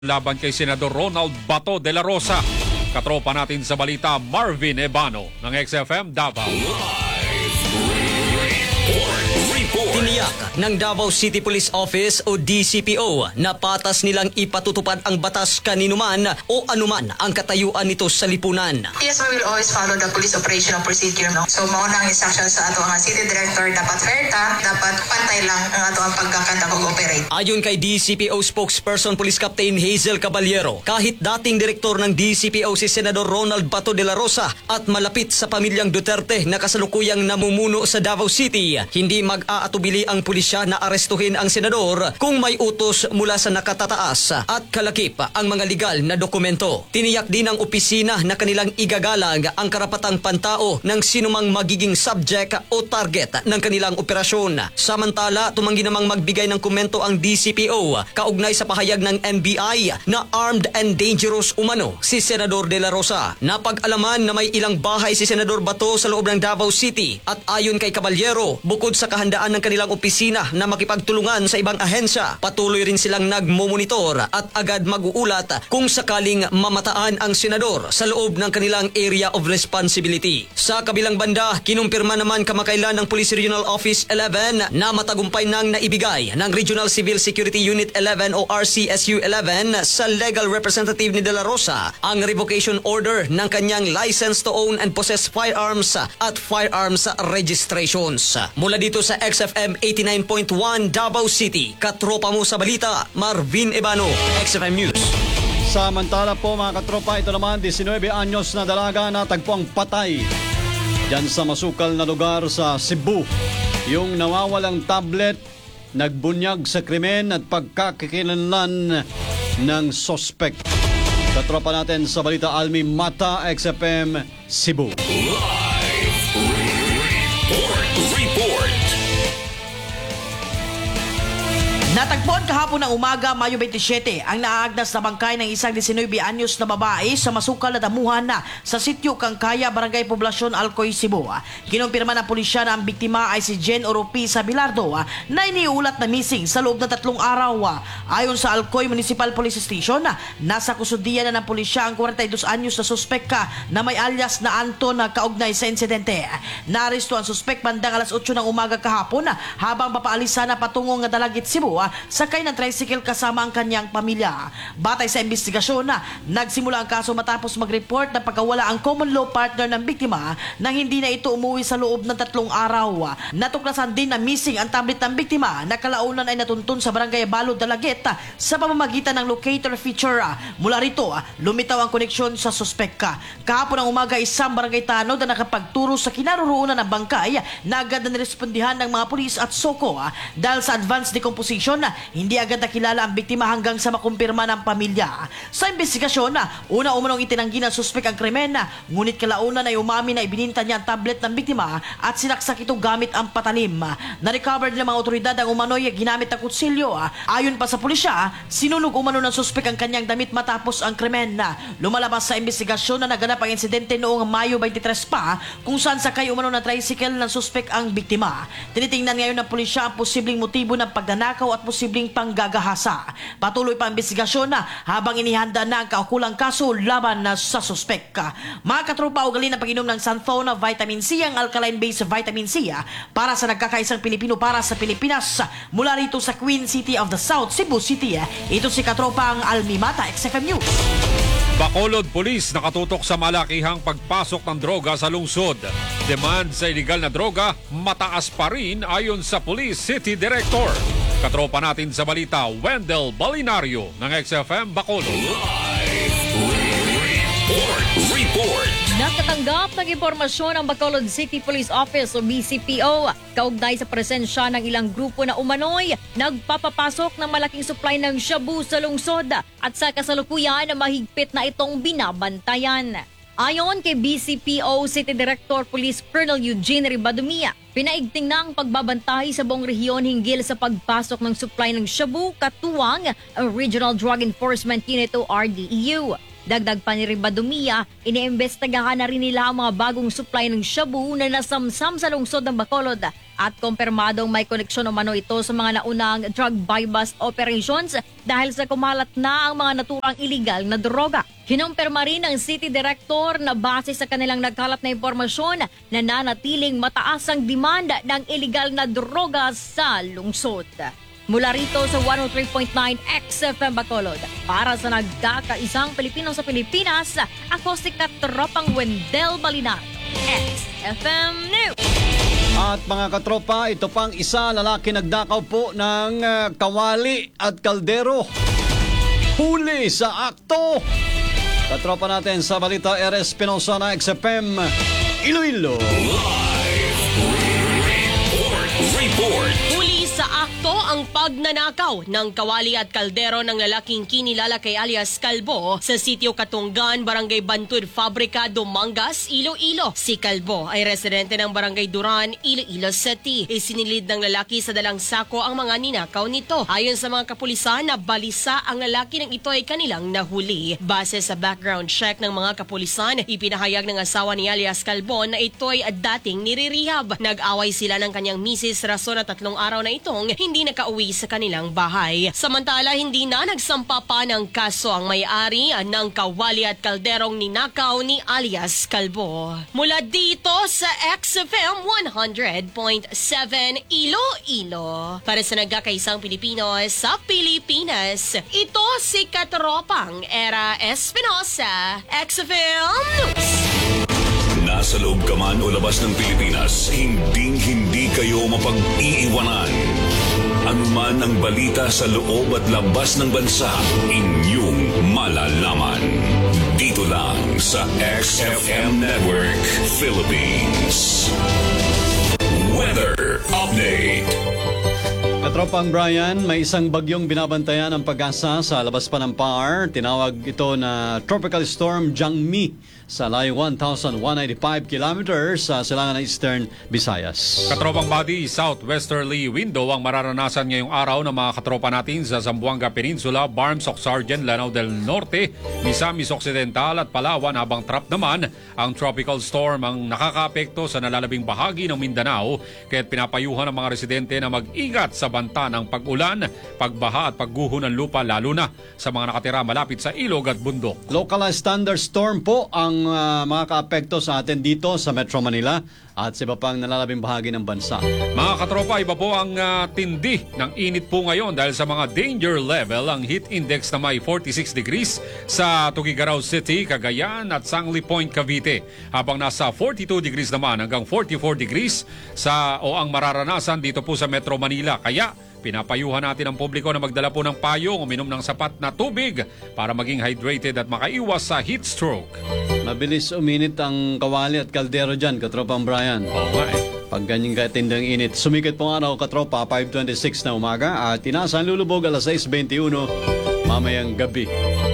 laban kay Senador Ronald Bato de la Rosa. Katropa natin sa balita, Marvin Ebano ng XFM Davao. Tiniyak ng Davao City Police Office o DCPO na patas nilang ipatutupad ang batas kaninuman o anuman ang katayuan nito sa lipunan. Yes, we will always follow the police operational procedure. No? So, mauna ang instruction sa ato ang city director, dapat fair ta, dapat pantay lang ang ato ang pagkakanta mag-operate. Ayon kay DCPO spokesperson Police Captain Hazel Caballero, kahit dating direktor ng DCPO si Senador Ronald Bato de la Rosa at malapit sa pamilyang Duterte na kasalukuyang namumuno sa Davao City, hindi mag-aatubili ang pulisya na arestuhin ang senador kung may utos mula sa nakatataas at kalakip ang mga legal na dokumento. Tiniyak din ng opisina na kanilang igagalang ang karapatang pantao ng sinumang magiging subject o target ng kanilang operasyon. Samantala, tumanggi namang magbigay ng komento ang DCPO kaugnay sa pahayag ng NBI na armed and dangerous umano si Senador de la Rosa. Napag-alaman na may ilang bahay si Senador Bato sa loob ng Davao City at ayon kay Caballero, bukod sa kahandaan ng kanilang opisina na makipagtulungan sa ibang ahensya, patuloy rin silang nagmomonitor at agad mag-uulat kung sakaling mamataan ang senador sa loob ng kanilang area of responsibility. Sa kabilang banda, kinumpirma naman kamakailan ng Police Regional Office 11 na matagumpay nang naibigay ng Regional Civil Security Unit 11 o RCSU 11 sa legal representative ni De La Rosa ang revocation order ng kanyang license to own and possess firearms at firearms registrations. Mula dito sa XFM 89.1 Davao City, katropa mo sa balita, Marvin Ebano, XFM News. Samantala po mga katropa, ito naman 19 anyos na dalaga na tagpuang patay diyan sa masukal na lugar sa Cebu. Yung nawawalang tablet, nagbunyag sa krimen at pagkakakilanlan ng sospek. Katropa natin sa balita, Almi Mata, XFM Cebu. Report. Natagpuan kahapon ng umaga, Mayo 27, ang naaagnas na bangkay ng isang 19 anyos na babae sa masukal na damuhan na sa sitio Kangkaya, Barangay Poblasyon, Alcoy, Cebu. Kinumpirma ng pulisya na ang biktima ay si Jen Oropisa Bilardo na iniulat na missing sa loob ng 3 araw. Ayon sa Alcoy Municipal Police Station, nasa kusudian na ng pulisya ang 42 anyos na suspek na may alias na Anton na kaugnay sa insidente. Naaresto ang suspek bandang alas 8 ng umaga kahapon habang papaalisa na patungong nga Dalagit, Cebu, sakay ng tricycle kasama ang kanyang pamilya. Batay sa investigasyon, nagsimula ang kaso matapos mag-report na pagkawala ang common law partner ng biktima nang hindi na ito umuwi sa loob ng 3 araw. Natuklasan din na missing ang tablet ng biktima na kalaunan ay natuntun sa Barangay Balod, Dalaget sa pamamagitan ng locator feature. Mula rito, lumitaw ang koneksyon sa suspek. Kahapon ng umaga, isang barangay tanod na nakapagturo sa kinaroroonan ng bangkay na agad na nirespondihan ng mga pulis at SOCO dahil sa advanced decomposition hindi agad nakilala ang biktima hanggang sa makumpirma ng pamilya. Sa investigasyon, una umanong itinanggi ng suspek ang krimen, ngunit kalaunan ay umami na ibininta niya ang tablet ng biktima at sinaksak ito gamit ang patalim. Na-recover ng mga otoridad ang umano'y ginamit na kutsilyo. Ayon pa sa pulisya, sinunog umano ng suspek ang kanyang damit matapos ang krimen. Lumalabas sa investigasyon na naganap ang insidente noong Mayo 23 pa, kung saan sakay umano ng tricycle ng suspek ang biktima. Tinitingnan ngayon ng pulisya ang posibleng motibo ng pagnanakaw at posibleng panggagahasa. Patuloy pa ang investigasyon habang inihanda na ang kaukulang kaso laban sa suspek. Mga katropa, ugali ng pag-inom ng Santhona Vitamin C, ang alkaline-based vitamin C para sa nagkakaisang Pilipino para sa Pilipinas. Mula rito sa Queen City of the South, Cebu City, ito si katropa ang Almi Mata, XFM News. Bacolod Police nakatutok sa malakihang pagpasok ng droga sa lungsod. Demand sa illegal na droga mataas pa rin ayon sa Police City Director. Katropa natin sa balita, Wendell Balinario ng XFM Bacolod. Report. Nakatanggap ng impormasyon ang Bacolod City Police Office o BCPO kaugnay sa presensya ng ilang grupo na umano'y nagpapapasok ng malaking supply ng shabu sa lungsod at sa kasalukuyan mahigpit na itong binabantayan. Ayon kay BCPO City Director Police Colonel Eugene Ribadumia, pinaigting na ang pagbabantay sa buong rehiyon hinggil sa pagpasok ng supply ng shabu katuwang ang Regional Drug Enforcement Unit o RDEU. Dagdag pa ni Ribadumia, iniimbestagahan na rin nila ang mga bagong supply ng shabu na nasamsam sa lungsod ng Bacolod At kumpirmadong may koneksyon umano ito sa mga naunang drug buy-bust operations dahil sa kumalat na ang mga naturang iligal na droga. Kinumpirma rin ng City Director na base sa kanilang nagkalat na impormasyon na nanatiling mataas ang demanda ng iligal na droga sa lungsod. Mula rito sa 103.9 XFM Bacolod, para sa nagkakaisang Pilipino sa Pilipinas, ako si Katropang Wendell Balinado, XFM News. At mga katropa, ito pang isa, lalaki nagdakaw po ng kawali at kaldero. Huli sa akto. Katropa natin sa balita, RS Pinosa na XFM Iloilo. Report. Huli sa akto ang pagnanakaw ng kawali at kaldero ng lalaking kinilala kay alias Kalbo sa sitio Katunggan, Barangay Bantud, Fabrika, Dumangas, Iloilo. Si Kalbo ay residente ng Barangay Duran, Iloilo City. Isinilid ng lalaki sa dalang sako ang mga ninakaw nito. Ayon sa mga kapulisan, nabalisa ang lalaki ng ito ay kanilang nahuli. Base sa background check ng mga kapulisan, ipinahayag ng asawa ni alias Kalbo na ito ay dating nire-rehab. Nag-away sila ng kanyang misis rason na 3 araw na itong hindi nakauwi sa kanilang bahay. Samantala, hindi na nagsampa pa ng kaso ang may-ari ng kawali at kalderong ninakaw ni alias Kalbo. Mula dito sa XFM 100.7 Iloilo. Para sa nagkakaisang Pilipino sa Pilipinas, ito si Katropang Era Espinosa, XFM News. Nasa loob ka man o labas ng Pilipinas, hindi kayo mapag-iiwanan. Anuman ang balita sa loob at labas ng bansa, inyong malalaman. Dito lang sa XFM Network Philippines. Weather Update. Katropang Brian, may isang bagyong binabantayan ng Pag-asa sa labas pa ng PAR. Tinawag ito na Tropical Storm Jangmi sa layo 1,195 kilometers sa silangan ng Eastern Visayas. Katropang Body, southwesterly window ang mararanasan ngayong araw ng mga katropa natin sa Zamboanga Peninsula, Barmsock Sargent, Lanao del Norte, Misamis Occidental at Palawan, habang trap naman ang tropical storm ang nakakaapekto sa nalalabing bahagi ng Mindanao, kaya't pinapayuhan ng mga residente na mag-ingat sa banta ng pag-ulan, pagbaha at pagguho ng lupa, lalo na sa mga nakatira malapit sa ilog at bundok. Localized thunderstorm po ang mga kaapekto sa atin dito sa Metro Manila at sa iba pang nalalabing bahagi ng bansa. Mga katropa, iba po ang tindi ng init po ngayon dahil sa mga danger level. Ang heat index na may 46 degrees sa Tuguegarao City, Cagayan at Sangli Point, Cavite, habang nasa 42 degrees naman hanggang 44 degrees ang mararanasan dito po sa Metro Manila. Kaya pinapayuhan natin ang publiko na magdala po ng payong, uminom ng sapat na tubig para maging hydrated at makaiwas sa heat stroke. Mabilis uminit ang kawali at kaldero dyan, Katropang Brian. Oo nga eh. Pag ganyan katindang init. Sumikit po araw, Katropa, 5:26 na umaga at tinasan lulubog alas 6:21 mamayang gabi.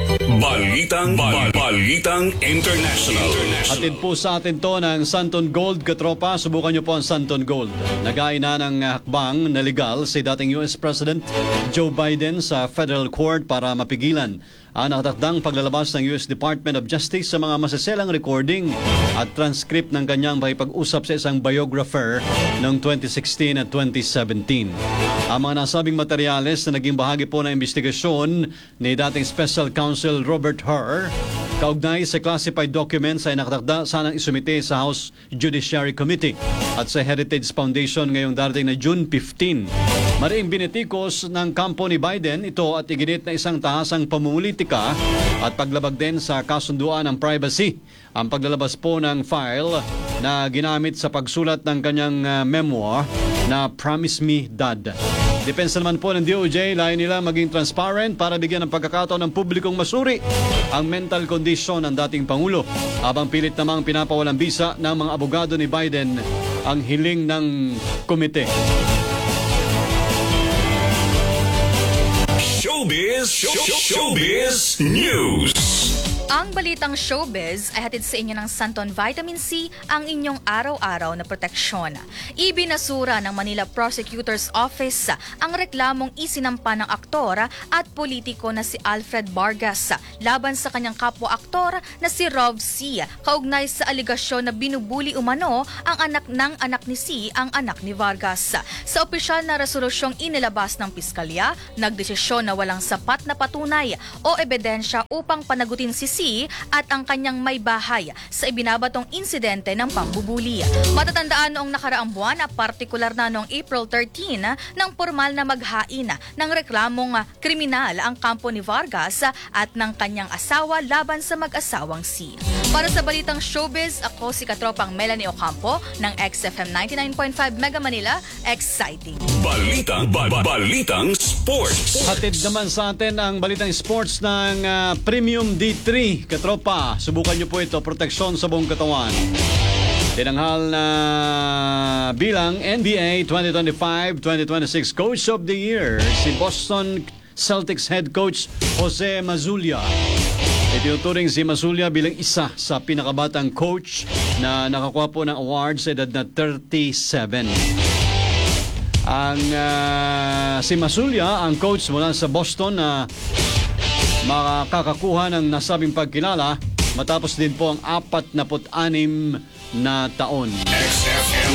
Balitang International. Atid po sa atin to ng Santon Gold, Katropa. Subukan nyo po ang Santon Gold. Nag-aina ng hakbang na legal si dating US President Joe Biden sa federal court para mapigilan ang nakatakdang paglalabas ng US Department of Justice sa mga masaselang recording at transcript ng kanyang pakipag-usap sa isang biographer noong 2016 at 2017. Ang mga nasabing materyales na naging bahagi po ng investigasyon ni dating Special Counsel Robert Hur kaugnay sa classified documents ay nakatakda sanang isumite sa House Judiciary Committee at sa Heritage Foundation ngayong darating na June 15. Mariing binitikos ng kampo ni Biden ito at iginit na isang tahasang pamumulitika at paglabag din sa kasunduan ng privacy. Ang paglalabas po ng file na ginamit sa pagsulat ng kanyang memoir na Promise Me Dad. Depensa naman po ng DOJ, layo nila maging transparent para bigyan ng pagkakataon ng publikong masuri ang mental condition ng dating Pangulo. Habang pilit namang pinapawalang bisa ng mga abogado ni Biden ang hiling ng komite. Showbiz News. Ang balitang showbiz ay hatid sa inyo ng Santon Vitamin C, ang inyong araw-araw na proteksyon. Ibinasura ng Manila Prosecutor's Office ang reklamong isinampa ng aktor at politiko na si Alfred Vargas laban sa kanyang kapwa-aktor na si Rob C. kaugnay sa aligasyon na binubuli umano ang anak ng anak ni C ang anak ni Vargas. Sa opisyal na resolusyong inilabas ng piskalya, nagdesisyon na walang sapat na patunay o ebidensya upang panagutin si C at ang kanyang may bahay sa ibinabatong insidente ng pambubuli. Matatandaan noong nakaraang buwan, partikular na noong April 13, nang formal na maghain ng reklamong kriminal ang kampo ni Vargas at ng kanyang asawa laban sa mag-asawang C. Para sa balitang showbiz, ako si katropang Melanie Ocampo ng XFM 99.5 Mega Manila, exciting. Balitang Sports. Hatid naman sa atin ang balitang sports ng Premium D3. Katropa, subukan nyo po ito, proteksyon sa buong katawan. Tinanghal na bilang NBA 2025-2026 Coach of the Year, si Boston Celtics head coach Jose Mazzulla. Itinuturing si Mazzulla bilang isa sa pinakabatang coach na nakakuha po ng award sa edad na 37. Si Mazzulla, ang coach mula sa Boston na makakakuha ng nasabing pagkilala matapos din po ang 46 na taon. XFM